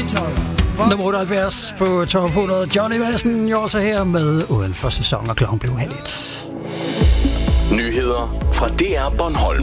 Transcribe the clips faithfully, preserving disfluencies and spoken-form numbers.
Nummer otteoghalvfjerds på top hundrede. Johnny Madsen gjorde sig her med Uden for sæson, og klokken blev halv et. Nyheder fra D R Bornholm.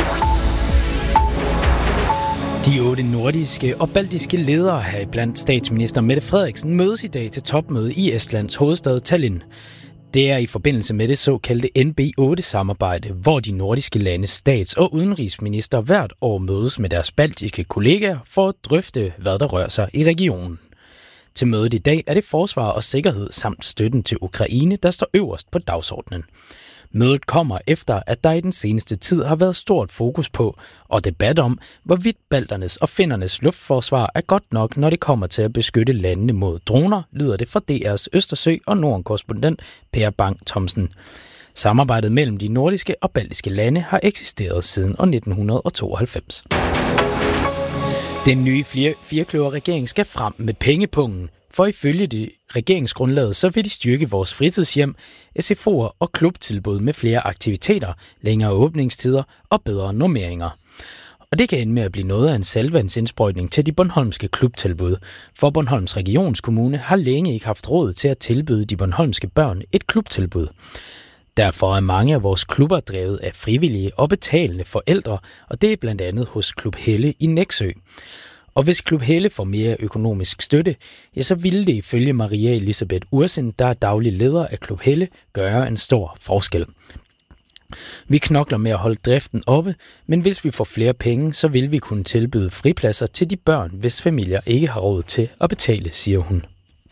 De otte nordiske og baltiske ledere, heriblandt statsminister Mette Frederiksen, mødes i dag til topmøde i Estlands hovedstad Tallinn. Det er i forbindelse med det såkaldte N B otte-samarbejde, hvor de nordiske landes stats- og udenrigsminister hvert år mødes med deres baltiske kollegaer for at drøfte, hvad der rører sig i regionen. Til mødet i dag er det forsvar og sikkerhed samt støtten til Ukraine, der står øverst på dagsordenen. Mødet kommer efter, at der i den seneste tid har været stort fokus på og debat om, hvorvidt balternes og finnernes luftforsvar er godt nok, når det kommer til at beskytte landene mod droner, lyder det fra D R's Østersø og Norden-korrespondent Per Bang Thomsen. Samarbejdet mellem de nordiske og baltiske lande har eksisteret siden år nitten tooghalvfems. Den nye firekløver-regering skal frem med pengepungen. For ifølge det regeringsgrundlaget, så vil de styrke vores fritidshjem, S F O'er og klubtilbud med flere aktiviteter, længere åbningstider og bedre normeringer. Og det kan ende med at blive noget af en saltvandsindsprøjtning til de bornholmske klubtilbud, for Bornholms Regionskommune har længe ikke haft råd til at tilbyde de bornholmske børn et klubtilbud. Derfor er mange af vores klubber drevet af frivillige og betalende forældre, og det er blandt andet hos Klub Helle i Nexø. Og hvis Klub Helle får mere økonomisk støtte, ja, så ville det ifølge Maria Elisabeth Ursen, der er daglig leder af Klub Helle, gøre en stor forskel. Vi knokler med at holde driften oppe, men hvis vi får flere penge, så vil vi kunne tilbyde fripladser til de børn, hvis familier ikke har råd til at betale, siger hun.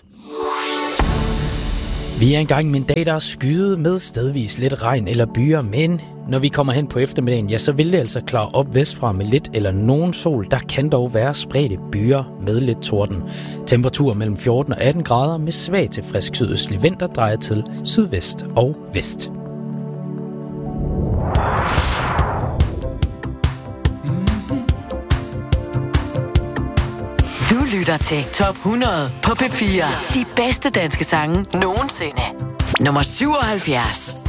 Vi er engang med en dag, der er skyet med stedvis lidt regn eller byer, men når vi kommer hen på eftermiddagen, ja, så vil det altså klare op vestfra med lidt eller nogen sol. Der kan dog være spredte byer med lidt torden. Temperatur mellem fjorten og atten grader med svag til frisk sydøstlig vind, der drejer til sydvest og vest. Du lytter til Top hundrede på P fire. De bedste danske sange nogensinde. Nummer syvoghalvfjerds.